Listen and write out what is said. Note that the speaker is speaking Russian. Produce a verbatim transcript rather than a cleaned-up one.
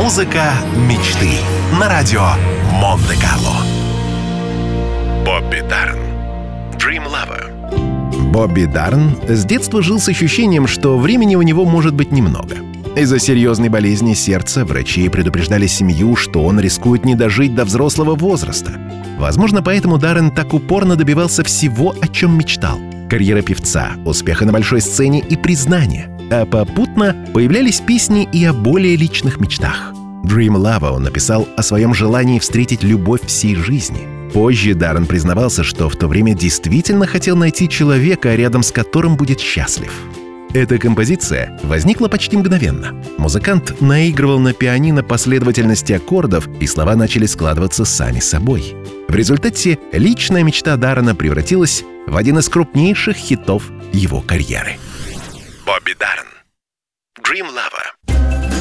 Музыка мечты на радио Монте-Карло. Бобби Дарн. Dream Lover. Бобби Дарн с детства жил с ощущением, что времени у него может быть немного. Из-за серьезной болезни сердца врачи предупреждали семью, что он рискует не дожить до взрослого возраста. Возможно, поэтому Даррен так упорно добивался всего, о чем мечтал. Карьера певца, успеха на большой сцене и признания. А попутно появлялись песни и о более личных мечтах. «Dream Lover» он написал о своем желании встретить любовь всей жизни. Позже Даррен признавался, что в то время действительно хотел найти человека, рядом с которым будет счастлив. Эта композиция возникла почти мгновенно. Музыкант наигрывал на пианино последовательности аккордов, и слова начали складываться сами собой. В результате личная мечта Даррена превратилась в один из крупнейших хитов его карьеры. Бобби Дарн. Dream Lover.